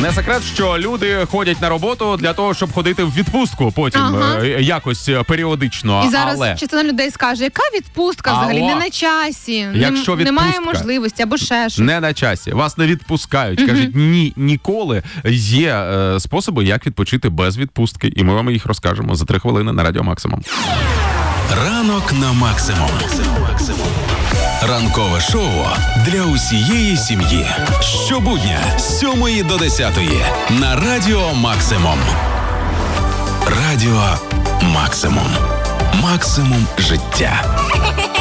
Не секрет, що люди ходять на роботу для того, щоб ходити в відпустку потім, якось періодично. І зараз частина людей скаже, яка відпустка взагалі, не на часі, немає можливості або ще щось. Не на часі, вас не відпускають. Кажуть, ні, ніколи. Є способи, як відпочити без відпустки, і ми вам їх розкажемо за 3 хвилини на Радіо Максимум. Ранок на Максимум. Ранкове шоу для усієї сім'ї. Щобудня з 7 до 10 на Радіо Максимум. Радіо Максимум. Максимум життя.